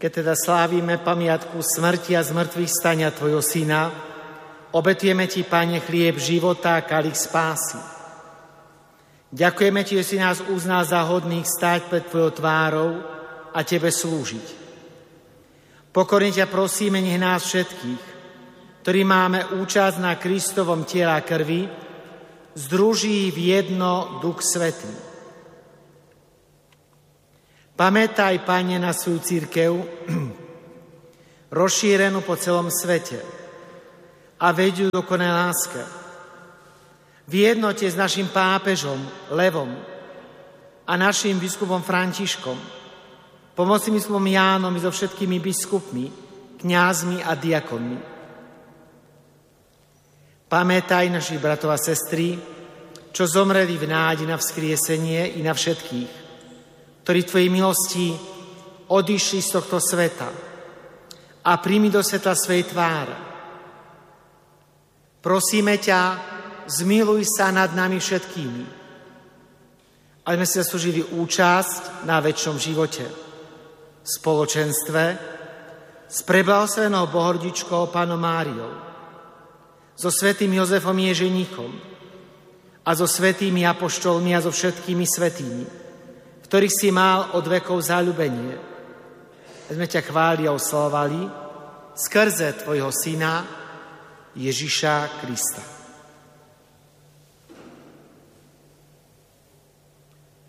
Keď teda slávime pamiatku smrti a zmrtvých stania Tvojho Syna, obetujeme Ti, Pane, chlieb života a kalich spásy. Ďakujeme Ti, že si nás uznal za hodných stáť pred Tvojou tvárou a Tebe slúžiť. Pokorne ťa prosíme, nech nás všetkých, ktorí máme účasť na Kristovom tela a krvi, združí v jedno Duch Svätý. Pamätaj, Pane, na svoju cirkev, rozšírenú po celom svete a veď ju do konnej láske. V jednote s našim pápežom Levom a našim biskupom Františkom, pomocným biskupom Jánom i so všetkými biskupmi, kňazmi a diakonmi. Pamätaj našich bratov a sestry, čo zomreli v nádeji na vzkriesenie, i na všetkých, ktorí Tvojej milosti odišli z tohto sveta a príjmi do svetla svojej tváre. Prosíme ťa, zmiluj sa nad nami všetkými, aby sme si zaslúžili účasť na večnom živote, v spoločenstve s preblahoslavenou Bohorodičkou Pannou Máriou, so svätým Jozefom Ježenichom a so svätými apoštolmi a so všetkými svätými, ktorých si mal od vekov zaľúbenie. Sme ťa chválili a oslavovali skrze Tvojho Syna Ježiša Krista.